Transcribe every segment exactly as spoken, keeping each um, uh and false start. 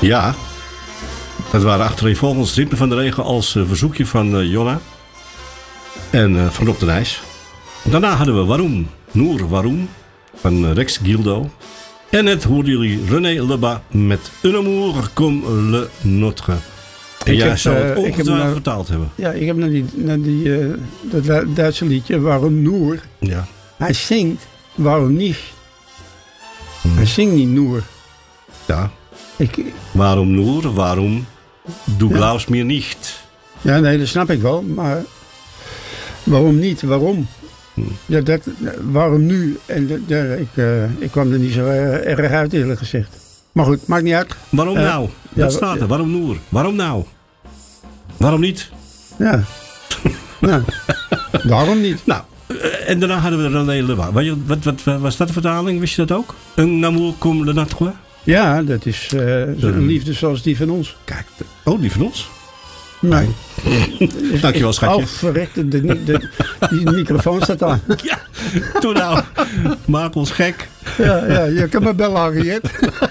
Ja, dat waren achtereenvolgens Ritme van de Regen als uh, verzoekje van uh, Jonna en uh, van Rob de Nijs. Daarna hadden we Waarom, Noor Waarom van uh, Rex Gildo. En net hoorden jullie René Lebas met Un amour comme le nôtre. En ik jij heb, zou het ongetwijfeld uh, vertaald hebben. Ja, ik heb naar die, naar die uh, dat Duitse liedje, Waarom Noor. Ja. Hij zingt, waarom niet? Hmm. Hij zingt niet Noor. Ja. Ik, waarom Noor? Waarom du ja. glaubst mir nicht? Ja, nee, dat snap ik wel. Maar waarom niet? Waarom? Hmm. Ja, dat, waarom nu? En de, de, ik, uh, ik kwam er niet zo uh, erg uit, eerlijk gezegd. Maar goed, maakt niet uit. Waarom uh, nou? Dat ja, staat er. Waarom Noor? Waarom nou? Waarom niet? Ja. nou, waarom niet? Nou, uh, en daarna hadden we René Lebas. Wat, wat, wat, wat was dat de vertaling? Wist je dat ook? Un amour comme le nôtre? Ja, dat is uh, een liefde zoals die van ons. Kijk, oh, die van ons? Nee. Dankjewel, schatje. Oh, verrekt, de, de, de, die microfoon staat aan. Ja, doe nou. Maak ons gek. Ja, ja, je kan me bellen, Harriet.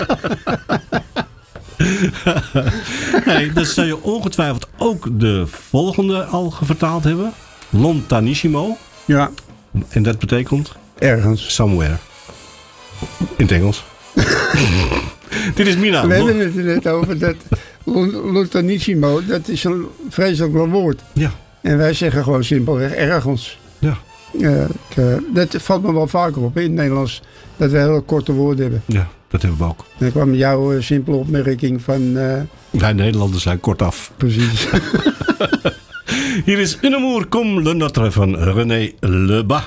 Hey, dan zou je ongetwijfeld ook de volgende al vertaald hebben. Lontanissimo. Ja. En dat betekent? Ergens. Somewhere. In het Engels. Dit is Mina. We hebben het er net over dat Lontanissimo, dat is een vreselijk lang woord. Ja. En wij zeggen gewoon simpelweg ergens. Ja. Uh, ik, uh, dat valt me wel vaker op in het Nederlands, dat we hele korte woorden hebben. Ja, dat hebben we ook. Dan kwam jouw uh, simpele opmerking van... Uh, Wij Nederlanders zijn kortaf. Precies. Hier is Un amour comme le nôtre van René Lebas.